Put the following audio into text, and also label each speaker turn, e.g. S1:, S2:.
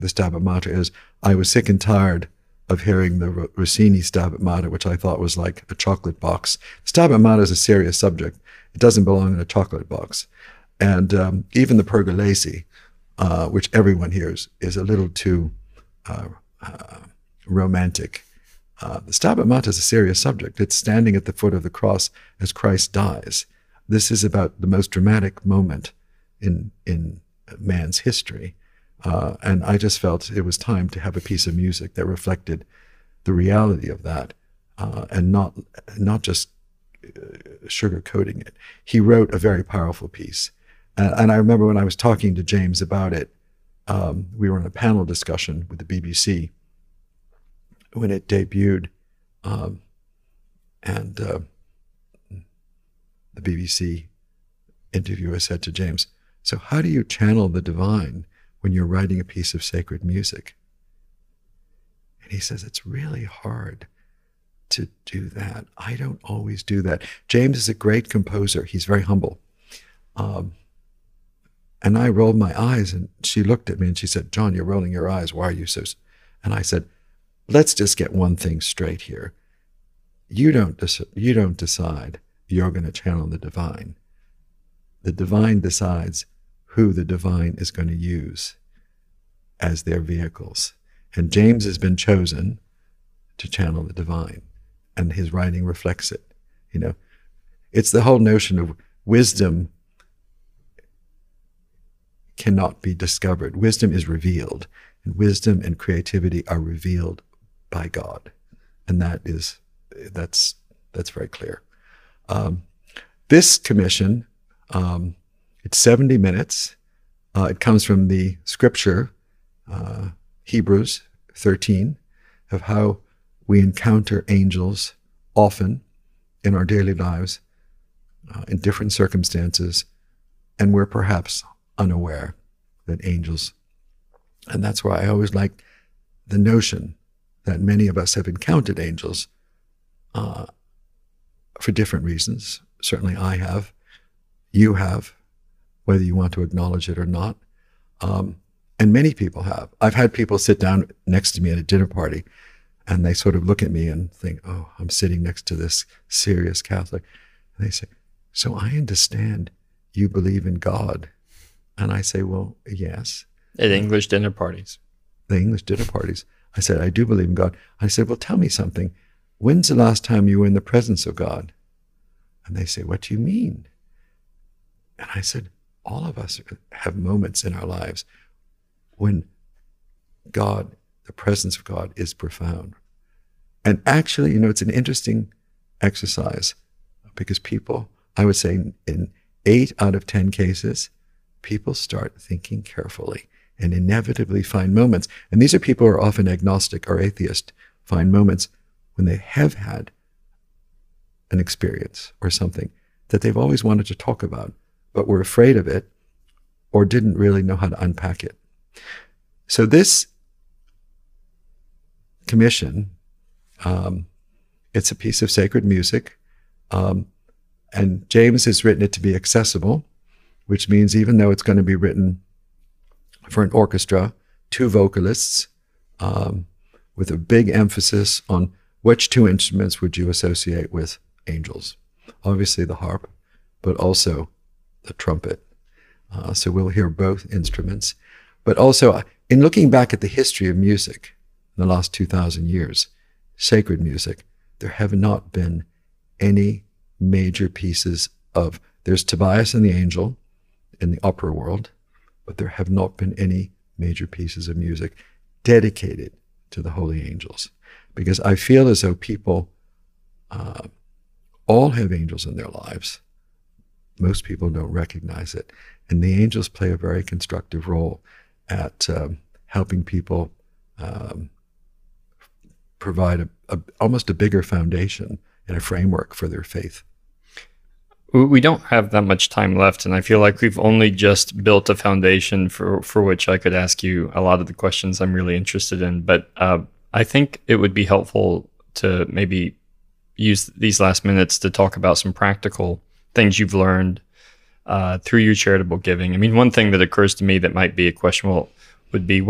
S1: the Stabat Mater is I was sick and tired of hearing the Rossini Stabat Mater, which I thought was like a chocolate box. Stabat Mater is a serious subject. It doesn't belong in a chocolate box. And even the Pergolesi, which everyone hears, is a little too romantic. The Stabat Mater is a serious subject. It's standing at the foot of the cross as Christ dies. This is about the most dramatic moment in man's history. And I just felt it was time to have a piece of music that reflected the reality of that, and not just sugarcoating it. He wrote a very powerful piece. And I remember when I was talking to James about it, we were in a panel discussion with the BBC when it debuted, and the BBC interviewer said to James, "So how do you channel the divine when you're writing a piece of sacred music?" And he says, "It's really hard to do that. I don't always do that." James is a great composer. He's very humble. And I rolled my eyes, and she looked at me and she said, "John, you're rolling your eyes. Why are you so..." And I said, "Let's just get one thing straight here. You don't decide you're going to channel the divine. The divine decides who the divine is going to use as their vehicles. And James has been chosen to channel the divine, and his writing reflects it. You know, it's the whole notion of wisdom cannot be discovered. Wisdom is revealed, and wisdom and creativity are revealed by God. And that's very clear. This commission, it's 70 minutes. It comes from the scripture, Hebrews 13, of how we encounter angels often in our daily lives, in different circumstances, and we're perhaps unaware that angels, and that's why I always like the notion that many of us have encountered angels for different reasons. Certainly I have, you have, whether you want to acknowledge it or not. And many people have. I've had people sit down next to me at a dinner party, and they sort of look at me and think, "Oh, I'm sitting next to this serious Catholic." And they say, "So I understand you believe in God." And I say, "Well, yes."
S2: At English dinner parties.
S1: The English dinner parties. I said, "I do believe in God." I said, "Well, tell me something. When's the last time you were in the presence of God?" And they say, "What do you mean?" And I said, all of us have moments in our lives when God, the presence of God, is profound. And actually, it's an interesting exercise, because people, I would say in 8 out of 10 cases, people start thinking carefully and inevitably find moments. And these are people who are often agnostic or atheist, find moments when they have had an experience or something that they've always wanted to talk about, but were afraid of it or didn't really know how to unpack it. So this commission, it's a piece of sacred music, and James has written it to be accessible, which means even though it's going to be written for an orchestra, 2 vocalists, with a big emphasis on which 2 instruments would you associate with angels. Obviously the harp, but also the trumpet. So we'll hear both instruments. But also, in looking back at the history of music in the last 2,000 years, sacred music, there have not been any major pieces of, there's Tobias and the Angel in the opera world, but there have not been any major pieces of music dedicated to the holy angels. Because I feel as though people all have angels in their lives. Most people don't recognize it. And the angels play a very constructive role at helping people provide almost a bigger foundation and a framework for their faith.
S2: We don't have that much time left, and I feel like we've only just built a foundation for which I could ask you a lot of the questions I'm really interested in. But I think it would be helpful to maybe use these last minutes to talk about some practical things you've learned through your charitable giving. I mean, one thing that occurs to me that might be a question would be,